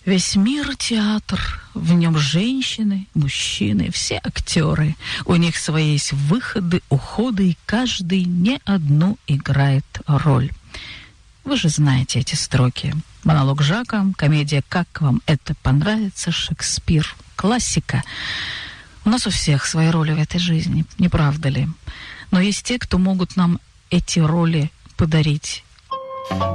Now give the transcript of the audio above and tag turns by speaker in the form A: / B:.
A: Весь мир — театр, в нем женщины, мужчины, все актеры. У них свои есть выходы, уходы, и каждый не одну играет роль. Вы же знаете эти строки. Монолог Жака, комедия «Как вам это понравится», Шекспир, классика. У нас у всех свои роли в этой жизни, не правда ли? Но есть те, кто могут нам эти роли подарить.